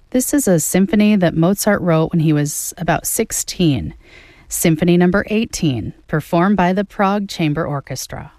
This is a symphony that Mozart wrote when he was about 16. Symphony number 18, performed by the Prague Chamber Orchestra.